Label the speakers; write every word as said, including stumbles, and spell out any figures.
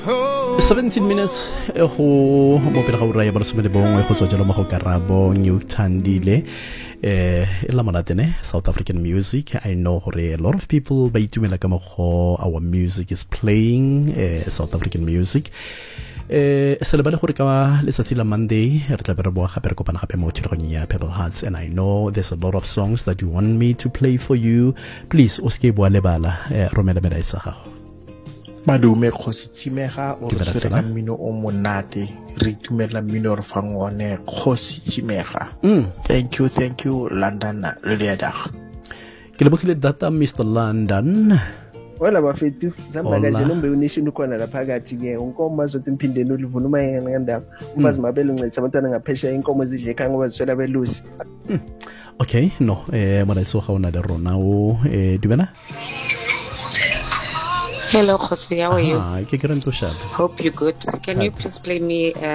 Speaker 1: seventeen minutes go mo pele ga ura ya bolesome le bongwe go tswa jalo mo go Karabo New Thandile eh ela monatene South African music. I know gore a lot of people ba itumela ka mo our music is playing eh, South African music. Eh se le bale gore ka letsatsi la Monday re tla bere boa gape re kopana gape mo thirogong ya Pebble Hearts, and I know there's a lot of songs that you want me to play for you. Please o ske boa lebala eh, romela melaetsa gago.
Speaker 2: Madume Kgosi Tshimega o re tsere ka mmino o monate re itumela mmino re fang one Kgosi Tshimega.
Speaker 1: Mm.
Speaker 2: Thank you, thank you London Leader.
Speaker 1: Ke lebogile data Mister London.
Speaker 3: Wala bafethu zambaka nje nombe unishini khona lapha kathi ke unkomo azothi imphindeni ulivuna uma ngenda ubazi mabele uncedisa abantwana ngaphesha inkomo zidle ekhaya ngoba ziswela belusi.
Speaker 1: Okay, no eh mara so ga ona le rona o eh dumela.
Speaker 4: Hello, Jose. How are you?
Speaker 1: Ah, ke ke rento shaba.
Speaker 4: Hope you're good. Can you please play me uh,